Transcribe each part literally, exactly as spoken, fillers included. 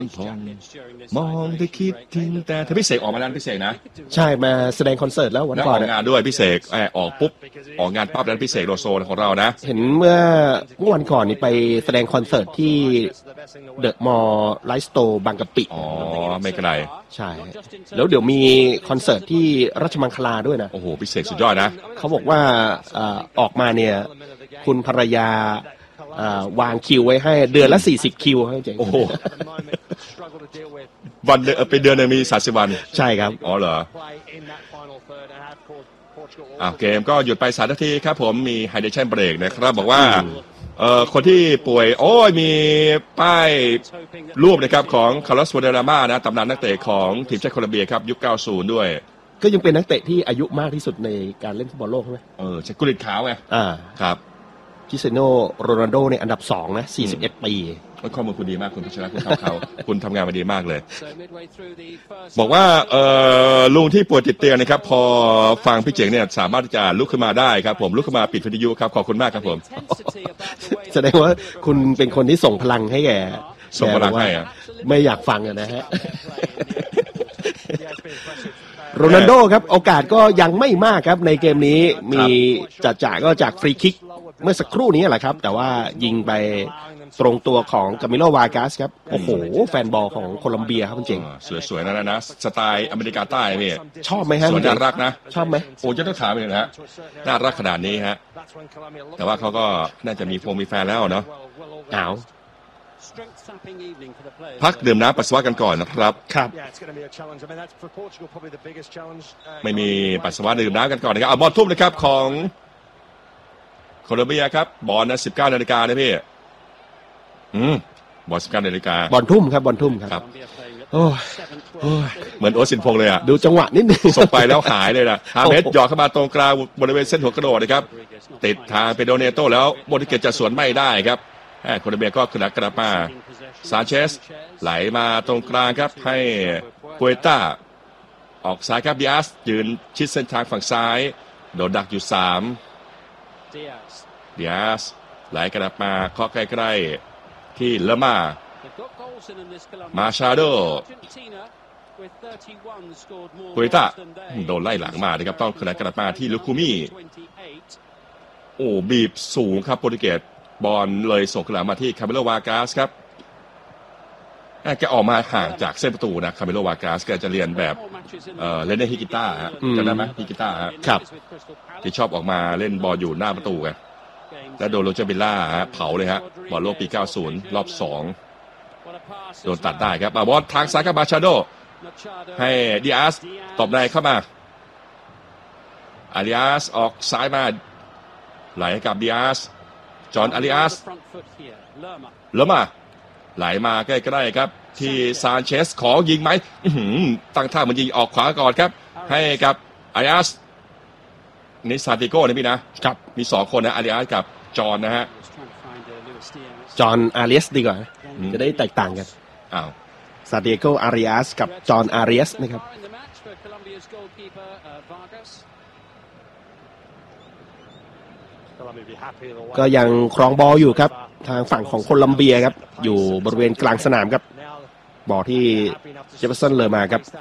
พองมองได้คิดถึงแต่ถ้าพี่เสกออกมาแล้วพี่เสกนะใช่มาแสดงคอนเสิร์ตแล้ววันก่อนออกงานด้วยพี่เสกออกปุ๊บออกงานปั๊บแล้วพี่เสกโลโซของเรานะเห็นเมื่อเมื่อวันก่อนนี่ไปแสดงคอนเสิร์ตที่เดอะมอลล์ไลฟ์สโตร์บางกะปิอ๋อไม่ไกลใช่แล้วเดี๋ยวมีคอนเสิร์ตที่ราชมังคลาด้วยนะโอ้โหพี่เสกสุดยอดนะเขาบอกว่าออกมาเนี่ยคุณภรรยาวางคิวไว้ให้เดือนละสี่สิบคิวให้เจ๋งโอ้โหวันเดือนเป็นเดือนนึงมีสามสิบวันใช่ครับอ๋อเหรออ่าเกมก็หยุดไปสามนาทีครับผมมีไฮเดรชั่นเบรกนะครับบอกว่าเอ่อคนที่ป่วยโอ้ยมีป้ายรูปนะครับของคาร์ลอส วาเดราม่านะตำนานนักเตะของทีมชาติโคลอมเบียครับยุคเก้าสิบด้วยก็ยังเป็นนักเตะที่อายุมากที่สุดในการเล่นฟุตบอลโลกใช่ไหมเออใช่กุลิตขาวไงอ่าครับคริสเตียโนโรนัลโดในอันดับสองนะสี่สิบเอ็ดปีข้อมูลคุณดีมากคุณพัชระคุณทำเขาคุณทำงานมาดีมากเลยบอกว่าเอ่อลุงที่ป่วยติดเตียงนะครับพอฟังพี่เจ๋งเนี่ยสามารถจะลุกขึ้นมาได้ครับผมลุกขึ้นมาปิดวิทยุครับขอบคุณมากครับผมแสดงว่าคุณเป็นคนที่ส่งพลังให้แกส่งพลังให้อ่ะไม่อยากฟังนะฮะโรนัลโดครับโอกาสก็ยังไม่มากครับในเกมนี้มีจัดจ่าก็จากฟรีคิกเมื่อสักครู่นี้แหละครับแต่ว่ายิงไปตรงตัวของกามิโลวากัสครับโอ้โหแฟนบอลของโคลอมเบียครับจริงสวยๆนั่นนะสไตล์อเมริกาใต้พี่ชอบไหมฮะสวยน่ารักนะชอบไหมโอ้จะต้องถามเลยนะฮะน่ารักขนาดนี้ฮะแต่ว่าเขาก็น่าจะมีโฟมมีแฟนแล้วเนาะอ้าวพักดื่มน้ำปัสสาวะกันก่อนนะครับครับไม่มีปัสสาวะดื่มน้ำกันก่อนนะครับเอาบอลทุ่มนะครับของโคลอมเบียครับบอลนะสิบเก้านาฬิกานะพี่อืมบอลสิบเก้านาฬิกาบอลทุ่มครับบอลทุ่มครับโอ้ยเหมือนโอสินพงษ์เลยอ่ะดูจังหวะนิดนึงส่งไปแล้วหายเลยนะฮาเมสหยอดเข้ามาตรงกลางบริเวณเส้นหัวกระโดดนะครับติดทางเปโดเนโต้แล้วโมดิเกตจะสวนไม่ได้ครับโคลอมเบียก็ขึ้นกลับมาซานเชสไหลมาตรงกลางครับให้ปุเอต้าออกซ้ายครับดิอาสยืนชิดเส้นทางฝั่งซ้ายโดนดักอยู่สามดิอาสไหลกลับมาเคาะใกล้ๆที่เลม่ามาชาโดปุเอต้าโดนไล่หลังมานะครับต้องขึ้นกลับมาที่ลูคูมี่โอ้บีบสูงครับโปรตุเกสบอลเลยส่งกลับมาที่คาเมโลวากัสครับแกออกมาห่างจากเส้นประตูนะคาเมโลวากัสแกจะเรียนแบบเอ่อเล่นในฮิกิต้าฮะจำได้ไหมฮิกิต้าครับที่ชอบออกมาเล่นบอลอยู่หน้าประตูกันแล้วโดนโรเจอร์บิลล่าฮะเผาเลยฮะบอลโลกปีเก้าสิบรอบสองโดนตัดได้ครับบอลทางซ้ายกับบาชาโดให้ดิอาสตบในเข้ามาอาริอัสออกซ้ายมาไหลให้กับดิอาสจอห์นอาริอัสเลม่าไหลมาใกล้ๆครับที่ซานเชสขอยิงไหมตั้งท่ามันยิงออกขวาก่อนครับให้กับอาริอัสนี่ซานติโก้นะพี่นะครับมีสองคนนะอาริอัสกับจอห์นนะฮะจอห์นอาริอัสดีกว่าจะได้แตกต่างกันอ้าวซานติโก้อาริอัสกับจอห์นอาริอัสนะครับก็ยังครองบอลอยู่ครับทางฝั่งของโคลอมเบียครับอยู่บริเวณกลางสนามครับบอลที่เจฟเฟอร์สันเลยมาครับ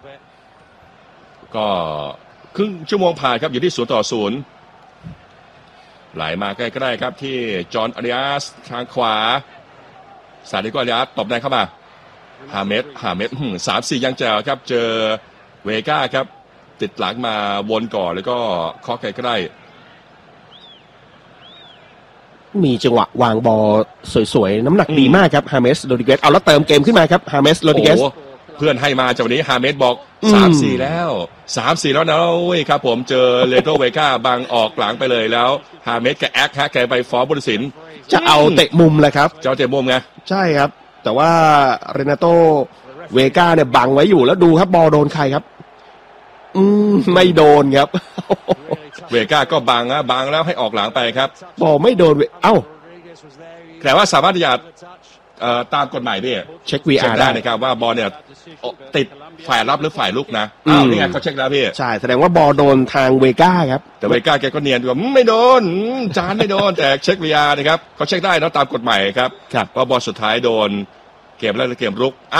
ก็ครึ่งชั่วโมงผ่านครับอยู่ที่ศูนย์ต่อศูนย์ไหลมาใกล้ๆครับที่จอห์นอาริอัสทางขวาซาดิโกอาริอัสตบได้เข้ามาฮาเมสฮาเมสสามสี่ยังแจ๋วครับเจอเวก้าครับติดหลังมาวนก่อนแล้วก็เคาะใกล้ๆมีจังหวะวางบอลสวยๆน้ำหนักดีมากครับฮาเมสโรดิเกสเอาแล้วเติมเกมขึ้นมาครับฮาเมสโรดิเกสเพื่อนให้มาจากวันนี้ฮาเมสบอกสามสี่แล้วสามสี่แล้วนะเว้ยครับผมเจอเลโตเวก้าบังออกหลังไปเลยแล้วฮาเมสกับแอคฮะแกไปฟ้องผู้ตัดสินจะเอาเตะมุมเลยครับจะเอาเตะมุมไงใช่ครับแต่ว่าเรนาโตเวก้าเนี่ยบังไว้อยู่แล้วดูครับบอลโดนใครครับอืมไม่โดนครับเวก้าก็บังนะบังแล้วให้ออกหลังไปครับบอลไม่โดนเอ้าแต่ว่าสามารถที่จะตามกฎหมายพี่เช็ค วี อาร์ได้นะครับว่าบอลเนี่ยติดฝ่ายรับหรือฝ่ายลุกนะอ้าวนี่ไงเขาเช็คแล้วพี่ใช่แสดงว่าบอลโดนทางเวก้าครับแต่เวก้าแกก็เนียนว่าไม่โดนจานไม่โดนแต่เช็ค วี อาร์ นะครับเขาเช็คได้นะตามกฎหมายครับว่าบอลสุดท้ายโดนเกมแรกหรือเกมรุก